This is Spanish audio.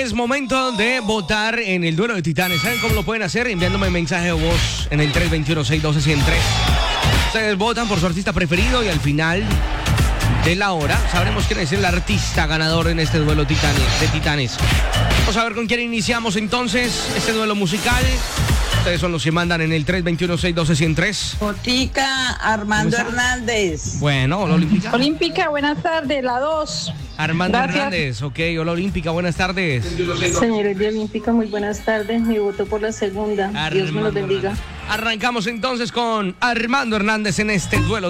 es momento de votar en el duelo de titanes. ¿Saben cómo lo pueden hacer? Enviándome mensaje de voz en el 321-612-103. Ustedes votan por su artista preferido y al final de la hora sabremos quién es el artista ganador en este duelo de titanes. Vamos a ver con quién iniciamos entonces este duelo musical. Ustedes son los que mandan en el 321-612-103. Botica, Armando Hernández. Bueno, hola Olímpica. Olímpica, buenas tardes, la 2. Armando Gracias. Hernández, ok, hola Olímpica, buenas tardes. Señores de Olímpica, muy buenas tardes. Mi voto por la segunda. Dios me los bendiga. Arrancamos entonces con Armando Hernández en este duelo.